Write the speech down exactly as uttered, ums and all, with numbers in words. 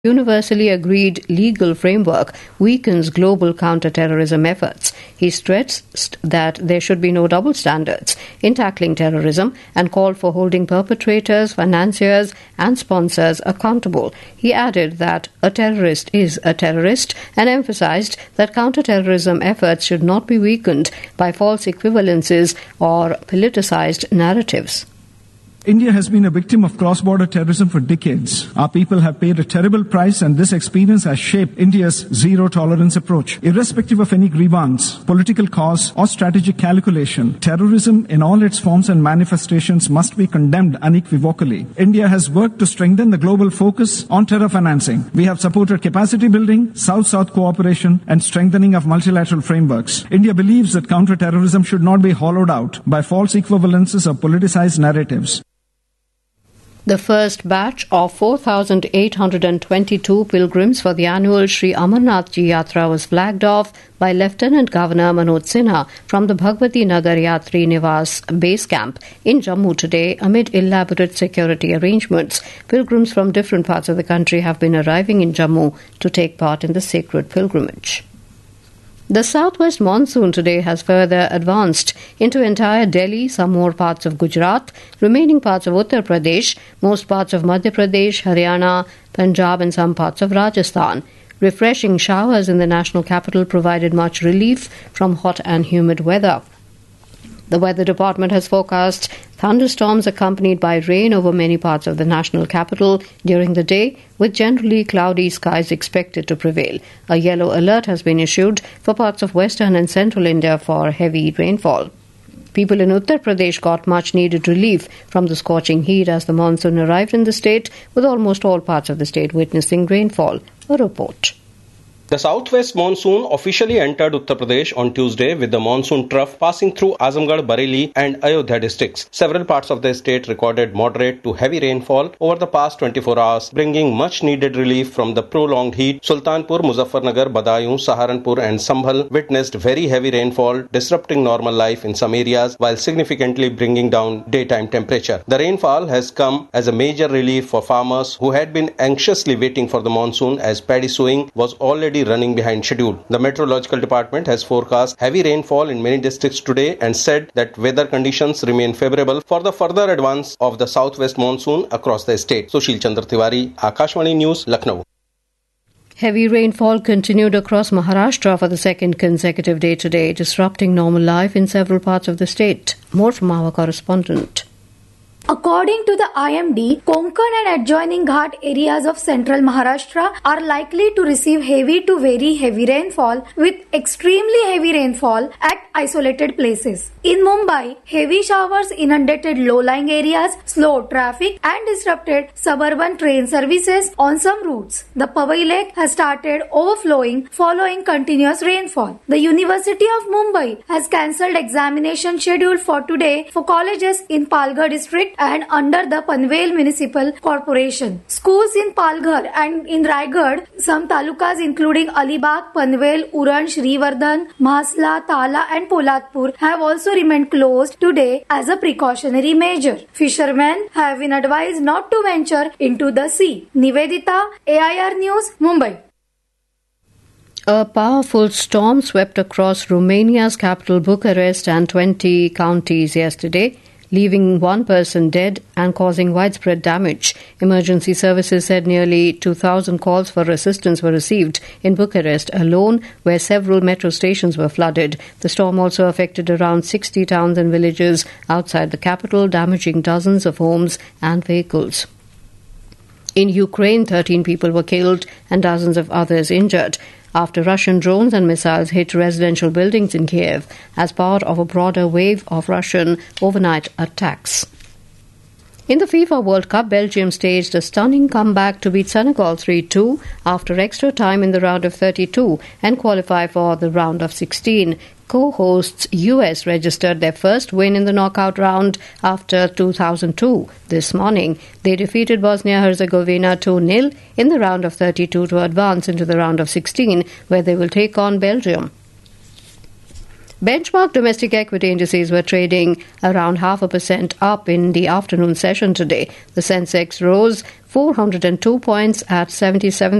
universally agreed legal framework weakens global counter-terrorism efforts. He stressed that there should be no double standards in tackling terrorism and called for holding perpetrators, financiers and sponsors accountable. He added that a terrorist is a terrorist and emphasized that counter-terrorism efforts should not be weakened by false equivalences or politicized narratives. India has been a victim of cross-border terrorism for decades. Our people have paid a terrible price, and this experience has shaped India's zero-tolerance approach. Irrespective of any grievance, political cause, or strategic calculation, terrorism in all its forms and manifestations must be condemned unequivocally. India has worked to strengthen the global focus on terror financing. We have supported capacity building, South-South cooperation, and strengthening of multilateral frameworks. India believes that counter-terrorism should not be hollowed out by false equivalences or politicized narratives. The first batch of four thousand eight hundred twenty-two pilgrims for the annual Sri Amarnath Ji Yatra was flagged off by Lieutenant Governor Manoj Sinha from the Bhagwati Nagar Yatri Niwas base camp in Jammu today amid elaborate security arrangements. Pilgrims from different parts of the country have been arriving in Jammu to take part in the sacred pilgrimage. The southwest monsoon today has further advanced into entire Delhi, some more parts of Gujarat, remaining parts of Uttar Pradesh, most parts of Madhya Pradesh, Haryana, Punjab and some parts of Rajasthan. Refreshing showers in the national capital provided much relief from hot and humid weather. The weather department has forecast thunderstorms accompanied by rain over many parts of the national capital during the day, with generally cloudy skies expected to prevail. A yellow alert has been issued for parts of western and central India for heavy rainfall. People in Uttar Pradesh got much needed relief from the scorching heat as the monsoon arrived in the state, with almost all parts of the state witnessing rainfall. A report. The southwest monsoon officially entered Uttar Pradesh on Tuesday with the monsoon trough passing through Azamgarh, Bareilly and Ayodhya districts. Several parts of the state recorded moderate to heavy rainfall over the past twenty-four hours, bringing much needed relief from the prolonged heat. Sultanpur, Muzaffarnagar, Badaयूं, Saharanpur and Sambhal witnessed very heavy rainfall, disrupting normal life in some areas while significantly bringing down daytime temperature. The rainfall has come as a major relief for farmers who had been anxiously waiting for the monsoon as paddy sowing was already running behind schedule. The Meteorological Department has forecast heavy rainfall in many districts today and said that weather conditions remain favorable for the further advance of the southwest monsoon across the state. Sushil Chandra Tiwari, Akashvani News, Lucknow. Heavy rainfall continued across Maharashtra for the second consecutive day today, disrupting normal life in several parts of the state. More from our correspondent. According to the I M D, Konkan and adjoining Ghat areas of central Maharashtra are likely to receive heavy to very heavy rainfall with extremely heavy rainfall at isolated places. In Mumbai, heavy showers inundated low-lying areas, slowed traffic and disrupted suburban train services on some routes. The Powai Lake has started overflowing following continuous rainfall. The University of Mumbai has cancelled examination schedule for today for colleges in Palghar district and under the Panvel Municipal Corporation. Schools in Palghar and in Raigad, some talukas including Alibag, Panvel, Uran, Shrivardhan, Mahasla, Tala and Polatpur have also remained closed today as a precautionary measure. Fishermen have been advised not to venture into the sea. Nivedita, A I R News, Mumbai. A powerful storm swept across Romania's capital Bucharest and twenty counties yesterday, leaving one person dead and causing widespread damage. Emergency services said nearly two thousand calls for assistance were received in Bucharest alone, where several metro stations were flooded. The storm also affected around sixty towns and villages outside the capital, damaging dozens of homes and vehicles. In Ukraine, thirteen people were killed and dozens of others injured after Russian drones and missiles hit residential buildings in Kiev as part of a broader wave of Russian overnight attacks. In the FIFA World Cup, Belgium staged a stunning comeback to beat Senegal three two after extra time in the round of thirty-two and qualify for the round of sixteen. Co-hosts U S registered their first win in the knockout round after two thousand two. This morning, they defeated Bosnia-Herzegovina two nil in the round of thirty-two to advance into the round of sixteen, where they will take on Belgium. Benchmark domestic equity indices were trading around half a percent up in the afternoon session today. The Sensex rose four hundred two points at seventy-seven